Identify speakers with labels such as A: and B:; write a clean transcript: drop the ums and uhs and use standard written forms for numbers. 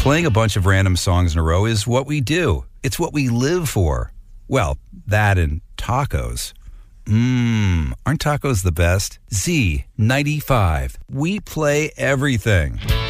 A: Playing a bunch of random songs in a row is what we do. It's what we live for. Well, that and tacos. Aren't tacos the best? Z95. We play everything.